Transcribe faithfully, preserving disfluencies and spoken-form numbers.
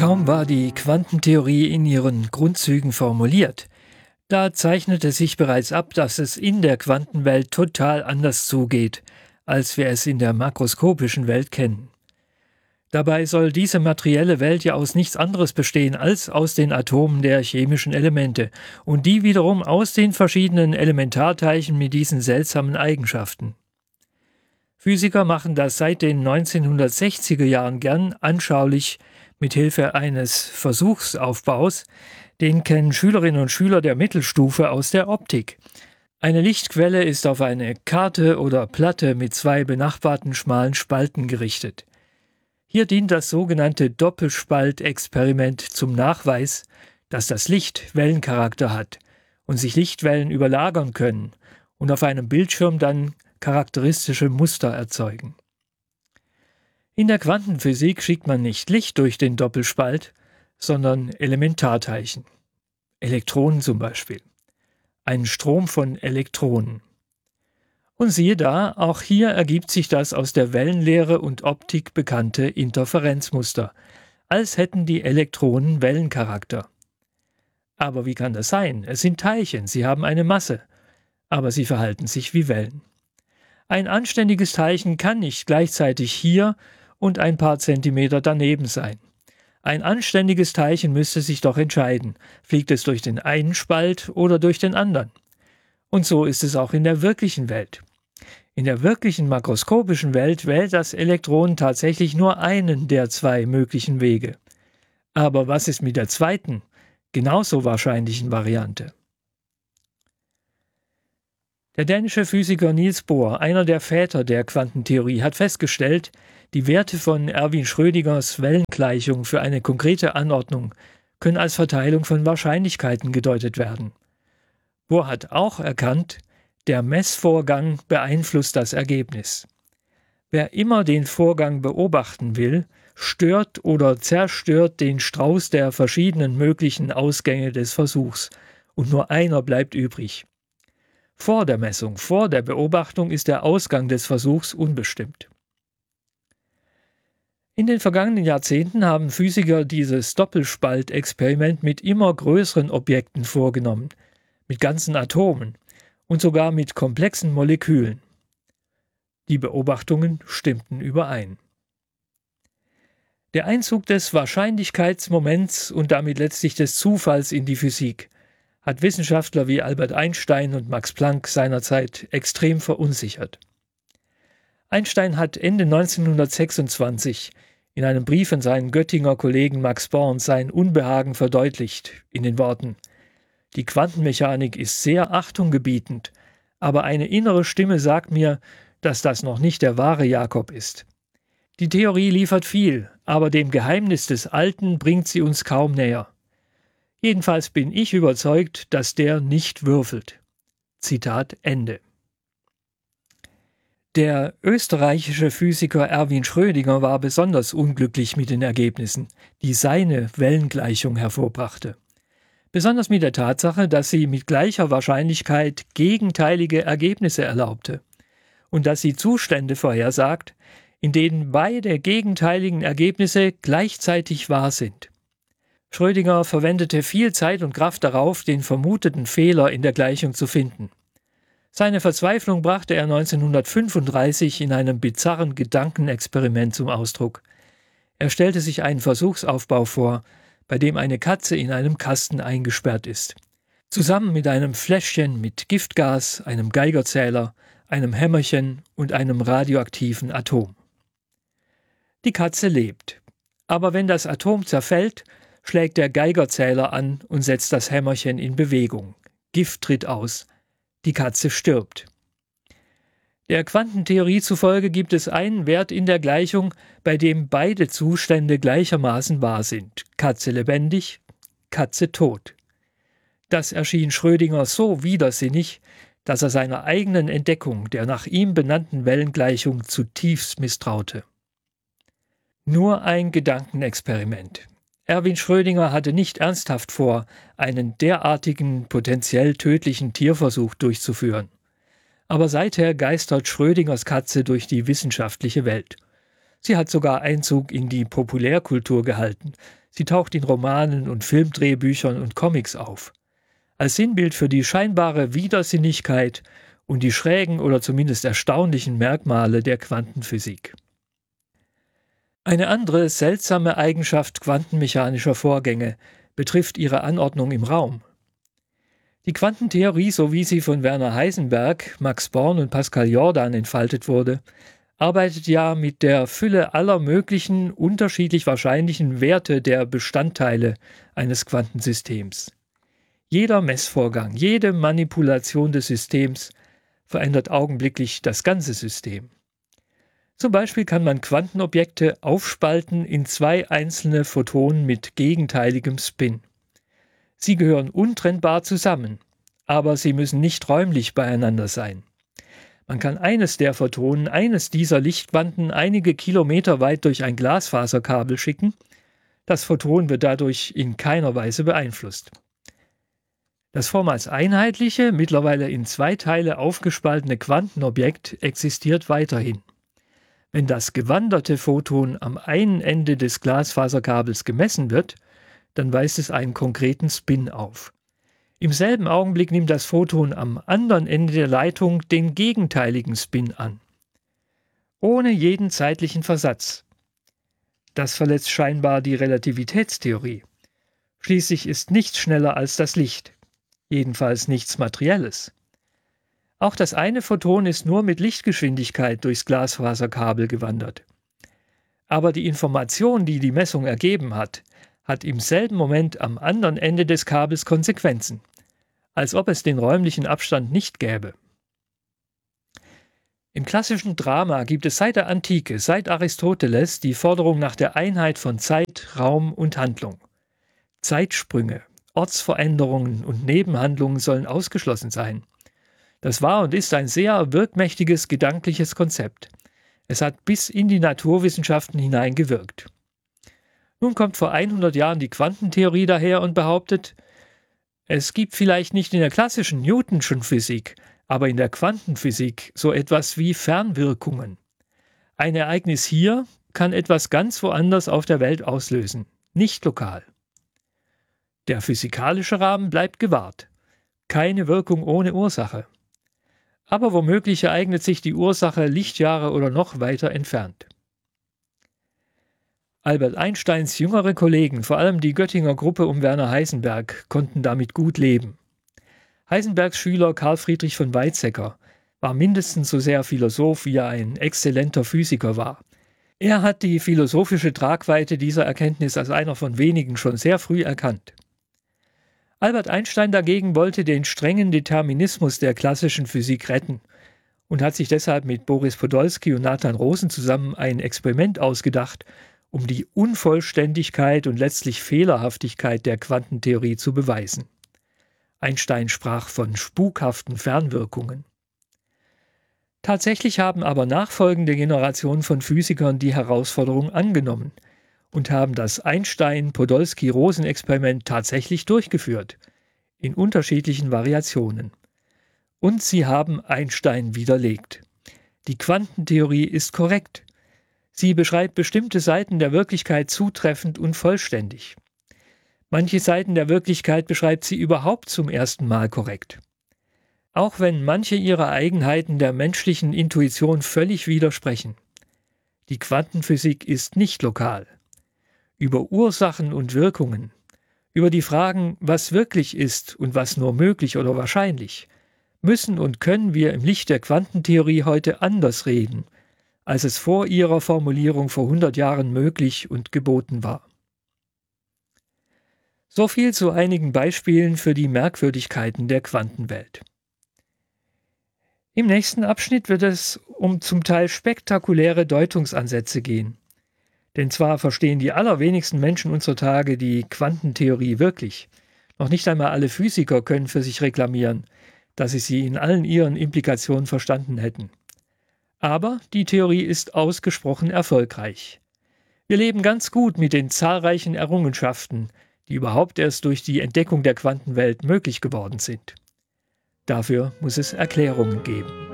Kaum war die Quantentheorie in ihren Grundzügen formuliert, da zeichnete sich bereits ab, dass es in der Quantenwelt total anders zugeht, als wir es in der makroskopischen Welt kennen. Dabei soll diese materielle Welt ja aus nichts anderes bestehen als aus den Atomen der chemischen Elemente und die wiederum aus den verschiedenen Elementarteilchen mit diesen seltsamen Eigenschaften. Physiker machen das seit den neunzehnhundertsechziger Jahren gern anschaulich mit Hilfe eines Versuchsaufbaus. Den kennen Schülerinnen und Schüler der Mittelstufe aus der Optik. Eine Lichtquelle ist auf eine Karte oder Platte mit zwei benachbarten schmalen Spalten gerichtet. Hier dient das sogenannte Doppelspaltexperiment zum Nachweis, dass das Licht Wellencharakter hat und sich Lichtwellen überlagern können und auf einem Bildschirm dann charakteristische Muster erzeugen. In der Quantenphysik schickt man nicht Licht durch den Doppelspalt, sondern Elementarteilchen. Elektronen zum Beispiel. Einen Strom von Elektronen. Und siehe da, auch hier ergibt sich das aus der Wellenlehre und Optik bekannte Interferenzmuster, als hätten die Elektronen Wellencharakter. Aber wie kann das sein? Es sind Teilchen, sie haben eine Masse, aber sie verhalten sich wie Wellen. Ein anständiges Teilchen kann nicht gleichzeitig hier und ein paar Zentimeter daneben sein. Ein anständiges Teilchen müsste sich doch entscheiden, fliegt es durch den einen Spalt oder durch den anderen. Und so ist es auch in der wirklichen Welt. In der wirklichen makroskopischen Welt wählt das Elektron tatsächlich nur einen der zwei möglichen Wege. Aber was ist mit der zweiten, genauso wahrscheinlichen Variante? Der dänische Physiker Niels Bohr, einer der Väter der Quantentheorie, hat festgestellt, die Werte von Erwin Schrödingers Wellengleichung für eine konkrete Anordnung können als Verteilung von Wahrscheinlichkeiten gedeutet werden. Bohr hat auch erkannt, der Messvorgang beeinflusst das Ergebnis. Wer immer den Vorgang beobachten will, stört oder zerstört den Strauß der verschiedenen möglichen Ausgänge des Versuchs, und nur einer bleibt übrig. Vor der Messung, vor der Beobachtung ist der Ausgang des Versuchs unbestimmt. In den vergangenen Jahrzehnten haben Physiker dieses Doppelspaltexperiment mit immer größeren Objekten vorgenommen, mit ganzen Atomen und sogar mit komplexen Molekülen. Die Beobachtungen stimmten überein. Der Einzug des Wahrscheinlichkeitsmoments und damit letztlich des Zufalls in die Physik hat Wissenschaftler wie Albert Einstein und Max Planck seinerzeit extrem verunsichert. Einstein hat Ende neunzehnhundertsechsundzwanzig in einem Brief an seinen Göttinger Kollegen Max Born sein Unbehagen verdeutlicht in den Worten: Die Quantenmechanik ist sehr achtunggebietend, aber eine innere Stimme sagt mir, dass das noch nicht der wahre Jakob ist. Die Theorie liefert viel, aber dem Geheimnis des Alten bringt sie uns kaum näher. Jedenfalls bin ich überzeugt, dass der nicht würfelt. Zitat Ende. Der österreichische Physiker Erwin Schrödinger war besonders unglücklich mit den Ergebnissen, die seine Wellengleichung hervorbrachte. Besonders mit der Tatsache, dass sie mit gleicher Wahrscheinlichkeit gegenteilige Ergebnisse erlaubte und dass sie Zustände vorhersagt, in denen beide gegenteiligen Ergebnisse gleichzeitig wahr sind. Schrödinger verwendete viel Zeit und Kraft darauf, den vermuteten Fehler in der Gleichung zu finden. Seine Verzweiflung brachte er neunzehnhundertfünfunddreißig in einem bizarren Gedankenexperiment zum Ausdruck. Er stellte sich einen Versuchsaufbau vor, bei dem eine Katze in einem Kasten eingesperrt ist. Zusammen mit einem Fläschchen mit Giftgas, einem Geigerzähler, einem Hämmerchen und einem radioaktiven Atom. Die Katze lebt. Aber wenn das Atom zerfällt, schlägt der Geigerzähler an und setzt das Hämmerchen in Bewegung. Gift tritt aus. Die Katze stirbt. Der Quantentheorie zufolge gibt es einen Wert in der Gleichung, bei dem beide Zustände gleichermaßen wahr sind. Katze lebendig, Katze tot. Das erschien Schrödinger so widersinnig, dass er seiner eigenen Entdeckung der nach ihm benannten Wellengleichung zutiefst misstraute. Nur ein Gedankenexperiment. Erwin Schrödinger hatte nicht ernsthaft vor, einen derartigen potenziell tödlichen Tierversuch durchzuführen. Aber seither geistert Schrödingers Katze durch die wissenschaftliche Welt. Sie hat sogar Einzug in die Populärkultur gehalten. Sie taucht in Romanen und Filmdrehbüchern und Comics auf. Als Sinnbild für die scheinbare Widersinnigkeit und die schrägen oder zumindest erstaunlichen Merkmale der Quantenphysik. Eine andere seltsame Eigenschaft quantenmechanischer Vorgänge betrifft ihre Anordnung im Raum. Die Quantentheorie, so wie sie von Werner Heisenberg, Max Born und Pascal Jordan entfaltet wurde, arbeitet ja mit der Fülle aller möglichen, unterschiedlich wahrscheinlichen Werte der Bestandteile eines Quantensystems. Jeder Messvorgang, jede Manipulation des Systems verändert augenblicklich das ganze System. Zum Beispiel kann man Quantenobjekte aufspalten in zwei einzelne Photonen mit gegenteiligem Spin. Sie gehören untrennbar zusammen, aber sie müssen nicht räumlich beieinander sein. Man kann eines der Photonen, eines dieser Lichtquanten, einige Kilometer weit durch ein Glasfaserkabel schicken. Das Photon wird dadurch in keiner Weise beeinflusst. Das vormals einheitliche, mittlerweile in zwei Teile aufgespaltene Quantenobjekt existiert weiterhin. Wenn das gewanderte Photon am einen Ende des Glasfaserkabels gemessen wird, dann weist es einen konkreten Spin auf. Im selben Augenblick nimmt das Photon am anderen Ende der Leitung den gegenteiligen Spin an. Ohne jeden zeitlichen Versatz. Das verletzt scheinbar die Relativitätstheorie. Schließlich ist nichts schneller als das Licht. Jedenfalls nichts Materielles. Auch das eine Photon ist nur mit Lichtgeschwindigkeit durchs Glasfaserkabel gewandert. Aber die Information, die die Messung ergeben hat, hat im selben Moment am anderen Ende des Kabels Konsequenzen, als ob es den räumlichen Abstand nicht gäbe. Im klassischen Drama gibt es seit der Antike, seit Aristoteles, die Forderung nach der Einheit von Zeit, Raum und Handlung. Zeitsprünge, Ortsveränderungen und Nebenhandlungen sollen ausgeschlossen sein. Das war und ist ein sehr wirkmächtiges gedankliches Konzept. Es hat bis in die Naturwissenschaften hineingewirkt. Nun kommt vor hundert Jahren die Quantentheorie daher und behauptet, es gibt vielleicht nicht in der klassischen Newtonschen Physik, aber in der Quantenphysik so etwas wie Fernwirkungen. Ein Ereignis hier kann etwas ganz woanders auf der Welt auslösen, nicht lokal. Der physikalische Rahmen bleibt gewahrt. Keine Wirkung ohne Ursache. Aber womöglich ereignet sich die Ursache Lichtjahre oder noch weiter entfernt. Albert Einsteins jüngere Kollegen, vor allem die Göttinger Gruppe um Werner Heisenberg, konnten damit gut leben. Heisenbergs Schüler Carl Friedrich von Weizsäcker war mindestens so sehr Philosoph, wie er ein exzellenter Physiker war. Er hat die philosophische Tragweite dieser Erkenntnis als einer von wenigen schon sehr früh erkannt. Albert Einstein dagegen wollte den strengen Determinismus der klassischen Physik retten und hat sich deshalb mit Boris Podolsky und Nathan Rosen zusammen ein Experiment ausgedacht, um die Unvollständigkeit und letztlich Fehlerhaftigkeit der Quantentheorie zu beweisen. Einstein sprach von spukhaften Fernwirkungen. Tatsächlich haben aber nachfolgende Generationen von Physikern die Herausforderung angenommen und haben das Einstein-Podolsky-Rosen-Experiment tatsächlich durchgeführt, in unterschiedlichen Variationen. Und sie haben Einstein widerlegt. Die Quantentheorie ist korrekt. Sie beschreibt bestimmte Seiten der Wirklichkeit zutreffend und vollständig. Manche Seiten der Wirklichkeit beschreibt sie überhaupt zum ersten Mal korrekt. Auch wenn manche ihrer Eigenheiten der menschlichen Intuition völlig widersprechen. Die Quantenphysik ist nicht lokal. Über Ursachen und Wirkungen, über die Fragen, was wirklich ist und was nur möglich oder wahrscheinlich, müssen und können wir im Licht der Quantentheorie heute anders reden, als es vor ihrer Formulierung vor hundert Jahren möglich und geboten war. So viel zu einigen Beispielen für die Merkwürdigkeiten der Quantenwelt. Im nächsten Abschnitt wird es um zum Teil spektakuläre Deutungsansätze gehen. Denn zwar verstehen die allerwenigsten Menschen unserer Tage die Quantentheorie wirklich. Noch nicht einmal alle Physiker können für sich reklamieren, dass sie sie in allen ihren Implikationen verstanden hätten. Aber die Theorie ist ausgesprochen erfolgreich. Wir leben ganz gut mit den zahlreichen Errungenschaften, die überhaupt erst durch die Entdeckung der Quantenwelt möglich geworden sind. Dafür muss es Erklärungen geben.